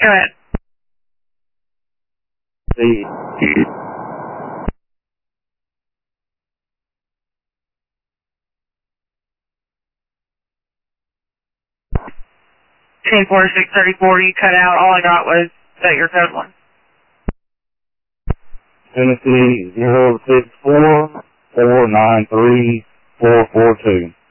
Go ahead. The 10-4-6-34, you cut out. All I got was that your code one. Tennessee 064-493-442.